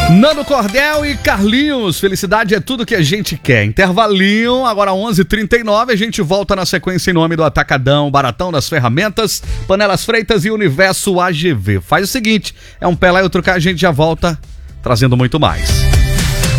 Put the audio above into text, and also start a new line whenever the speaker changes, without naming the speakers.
Nando Cordel e Carlinhos, felicidade é tudo que a gente quer. Intervalinho, agora 11h39, a gente volta na sequência em nome do Atacadão, Baratão das Ferramentas, Panelas Freitas e Universo AGV. Faz o seguinte, é um pé lá e outro cá, a gente já volta trazendo muito mais.